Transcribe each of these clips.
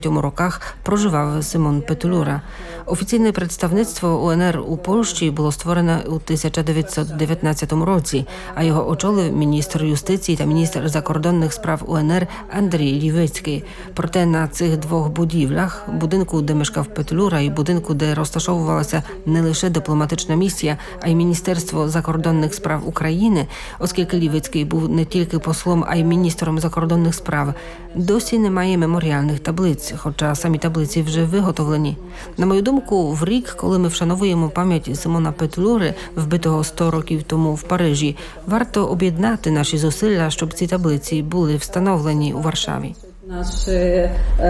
роках проживав Симон Петлюра. Офіційне представництво УНР у Польщі було створене у 1919 році, а його очолив міністр юстиції та міністр закордонних справ УНР Андрій Лівицький. Проте на цих двох будівлях, будинку, де мешкав Петлюра, і будинку, де розташовувалася не лише дипломатична місія, а й Міністерство закордонних справ України, оскільки Лівицький був не тільки послом, а й міністром закордонних справ, досі немає меморіальних таблиць, хоча самі таблиці вже виготовлені. На мою думку, в рік, коли ми вшановуємо пам'ять Симона Петлюри, вбитого 100 років тому в Парижі, варто об'єднати наші зусилля, щоб ці таблиці були встановлені у Варшаві. Наші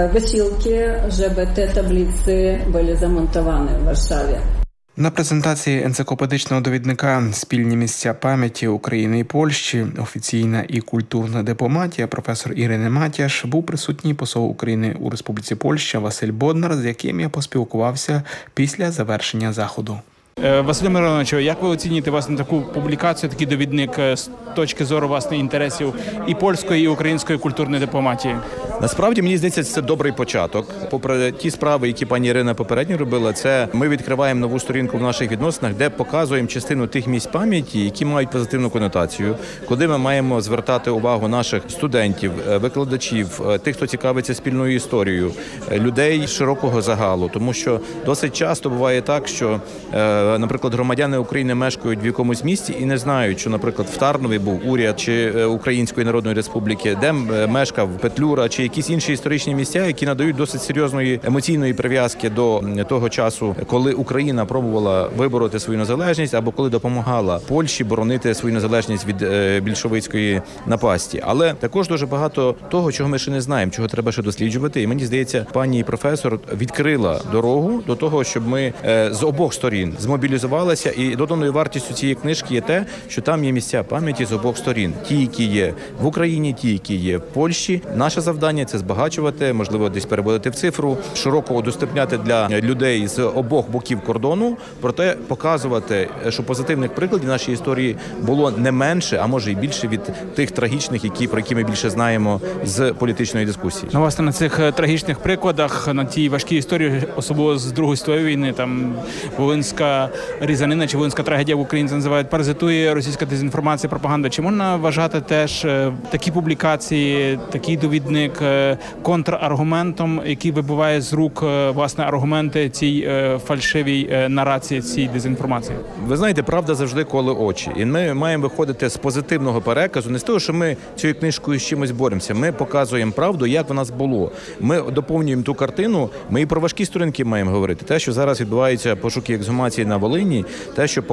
висілки, щоб ті таблиці були замонтовані в Варшаві. На презентації енциклопедичного довідника «Спільні місця пам'яті України і Польщі. Офіційна і культурна дипломатія» професор Ірини Матяш був присутній посол України у Республіці Польща Василь Боднар, з яким я поспілкувався після завершення заходу. Василю Мироновичу, як ви оцінюєте власне таку публікацію, такий довідник з точки зору власне інтересів і польської, і української культурної дипломатії? Насправді, мені здається, це добрий початок. Попри ті справи, які пані Ірина попередньо робила, це ми відкриваємо нову сторінку в наших відносинах, де показуємо частину тих місць пам'яті, які мають позитивну конотацію, куди ми маємо звертати увагу наших студентів, викладачів, тих, хто цікавиться спільною історією, людей широкого загалу. Тому що досить часто буває так, що наприклад, громадяни України мешкають в якомусь місті і не знають, що, наприклад, в Тарнові був уряд чи Української Народної Республіки, де мешкав Петлюра, чи якісь інші історичні місця, які надають досить серйозної емоційної прив'язки до того часу, коли Україна пробувала вибороти свою незалежність або коли допомагала Польщі боронити свою незалежність від більшовицької напасті. Але також дуже багато того, чого ми ще не знаємо, чого треба ще досліджувати. І мені здається, пані професор відкрила дорогу до того, щоб ми з обох сторін змобілізувалися, і доданою вартістю цієї книжки є те, що там є місця пам'яті з обох сторін. Ті, які є в Україні, ті, які є в Польщі. Наше завдання – це збагачувати, можливо, десь переводити в цифру, широко удоступняти для людей з обох боків кордону, проте показувати, що позитивних прикладів в нашій історії було не менше, а може і більше від тих трагічних, про які ми більше знаємо з політичної дискусії. Ну, власне, на цих трагічних прикладах, на тій важкій історії, особливо з Другої світової війни, там Волинська різанина чи Волинська трагедія в Україні це називають, паразитує російська дезінформація, пропаганда. Чи можна вважати теж такі публікації, такий довідник контраргументом, який вибиває з рук, власне, аргументи цій фальшивій нарації, цій дезінформації? Ви знаєте, правда завжди коле очі. І ми маємо виходити з позитивного переказу, не з того, що ми цією книжкою з чимось боремося. Ми показуємо правду, як в нас було. Ми доповнюємо ту картину, ми і про важкі сторінки маємо говорити. Те, що зараз відбувається пошуки ексгумації на Волині, те, що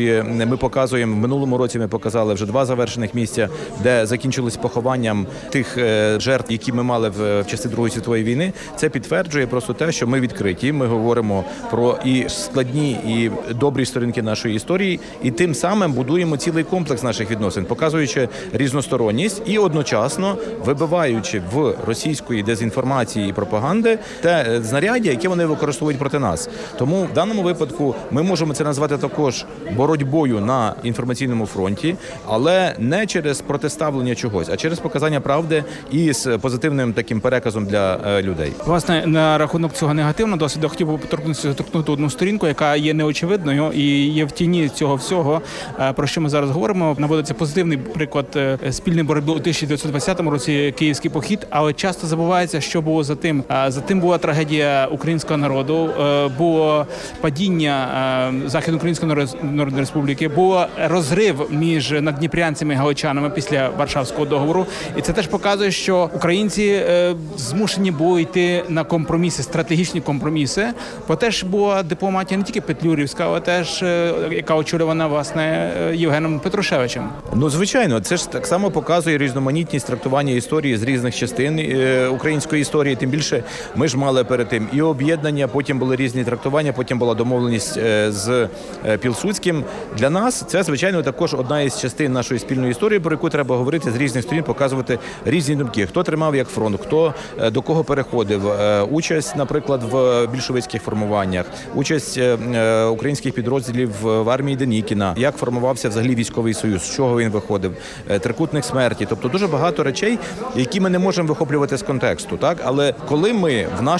ми показуємо, в минулому році ми показали вже 2 завершених місця, де закінчились похованням тих жертв, які ми мали в часи Другої світової війни, це підтверджує просто те, що ми відкриті, ми говоримо про і складні, і добрі сторінки нашої історії, і тим самим будуємо цілий комплекс наших відносин, показуючи різносторонність і одночасно вибиваючи в російської дезінформації і пропаганди те знаряддя, яке вони використовують проти нас. Тому в даному випадку ми можемо це назвати також боротьбою на інформаційному фронті, але не через протиставлення чогось, а через показання правди і з позитивним таким переказом для людей. Власне, на рахунок цього негативного досвіду хотів би торкнути одну сторінку, яка є неочевидною і є в тіні цього всього, про що ми зараз говоримо. Наводиться позитивний приклад спільної боротьби у 1920 році, Київський похід, але часто забувається, що було за тим. За тим була трагедія українського народу, було падіння Західноукраїнської Народної Республіки, було розрив між наддніпрянцями і галичанами після Варшавського договору. І це теж показує, що українці змушені були йти на компроміси, стратегічні компроміси. Бо теж була дипломатія не тільки петлюрівська, але теж, яка очолювана, власне, Євгеном Петрушевичем. Ну, звичайно, це ж так само показує різноманітність трактування історії з різних частин української історії. Тим більше ми ж мали перед тим і об'єднання, потім були різні трактування, потім була домовленість з Пілсудським. Для нас це, звичайно, також одна із частин нашої спільної історії, про яку треба говорити з різних сторін, показувати різні думки. Хто тримав як фронт, хто до кого переходив, участь, наприклад, в більшовицьких формуваннях, участь українських підрозділів в армії Денікіна, як формувався взагалі військовий союз, з чого він виходив, трикутник смерті. Тобто дуже багато речей, які ми не можемо вихоплювати з контексту. Так? Але коли ми в